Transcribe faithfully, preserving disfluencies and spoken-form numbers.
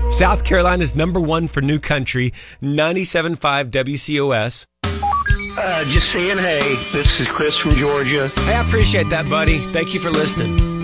South Carolina's number one for new country, ninety-seven point five W C O S. Uh, just saying hey. This is Chris from Georgia. Hey, I appreciate that, buddy. Thank you for listening.